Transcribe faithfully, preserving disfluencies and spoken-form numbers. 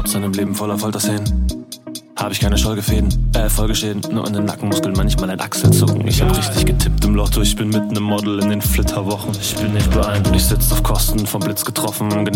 Trotz einem Leben voller Folterszenen hab ich keine Folgefäden, äh, Folgeschäden. Nur an den Nackenmuskeln manchmal ein Achselzucken. Ich hab richtig getippt im Lotto, ich bin mitten im Model in den Flitterwochen. Ich bin nicht beeindruckt, ich sitz auf Kosten, vom Blitz getroffen.